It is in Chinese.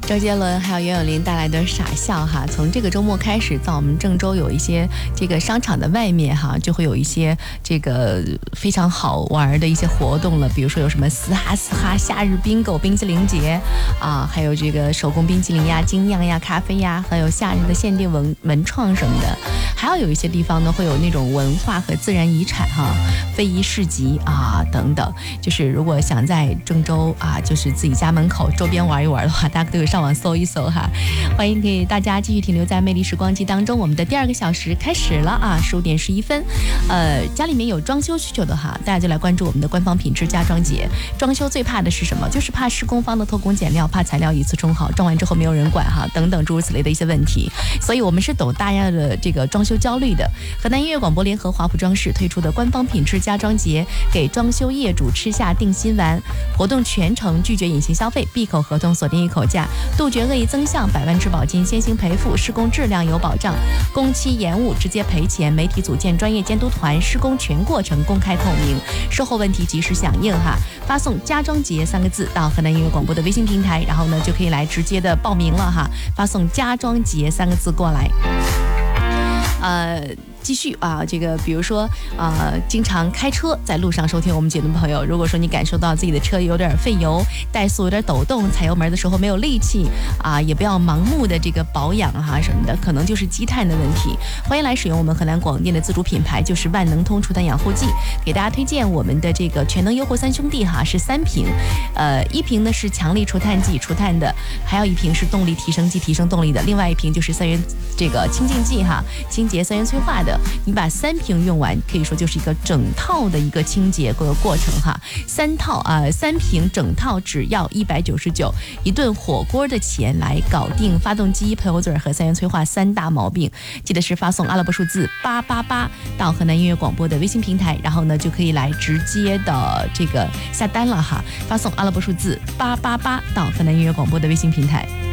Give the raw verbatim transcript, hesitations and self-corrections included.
周杰伦还有袁咏琳带来的傻笑哈，从这个周末开始，在我们郑州有一些这个商场的外面哈，就会有一些这个非常好玩的一些活动了，比如说有什么嘶哈嘶哈夏日冰狗冰淇淋节啊，还有这个手工冰淇淋呀、精酿呀、咖啡呀，还有夏日的限定文文创什么的。还有有一些地方呢，会有那种文化和自然遗产哈、非遗市集啊等等。就是如果想在郑州啊，就是自己家门口周边玩一玩的话，大家都有上网搜一搜哈。欢迎给大家继续停留在魅力时光机当中，我们的第二个小时开始了啊，十五点十一分。呃，家里面有装修需求的哈，大家就来关注我们的官方品质家装节。装修最怕的是什么？就是怕施工方的偷工减料，怕材料一次冲好，装完之后没有人管哈，等等诸如此类的一些问题。所以我们是懂大家的这个装修焦虑的。河南音乐广播联合华普装饰推出的官方品质家装节，给装修业主吃下定心丸。活动全程拒绝隐形消费，闭口合同锁定一口价，杜绝恶意增项，百万质保金先行赔付，施工质量有保障，工期延误直接赔钱。媒体组建专业监督团，施工全过程公开透明，售后问题及时响应哈。发送家装节三个字到河南音乐广播的微信平台，然后呢就可以来直接的报名了哈。发送家装节三个字过来。呃继续啊，这个比如说啊、呃，经常开车在路上收听我们节目的朋友，如果说你感受到自己的车有点费油，怠速有点抖动，踩油门的时候没有力气啊，也不要盲目的这个保养哈、啊、什么的，可能就是积碳的问题。欢迎来使用我们河南广电的自主品牌，就是万能通除碳养护剂，给大家推荐我们的这个全能优活三兄弟哈，是三瓶，呃，一瓶呢是强力除碳剂除碳的，还有一瓶是动力提升剂提升动力的，另外一瓶就是三元这个清净剂哈，清洁三元催化的。你把三瓶用完，可以说就是一个整套的一个清洁过过程哈。三套啊、呃，三瓶整套只要一百九十九，一顿火锅的钱来搞定发动机、喷油嘴和三元催化三大毛病。记得是发送阿拉伯数字八八八到河南音乐广播的微信平台，然后呢就可以来直接的这个下单了哈。发送阿拉伯数字八八八到河南音乐广播的微信平台。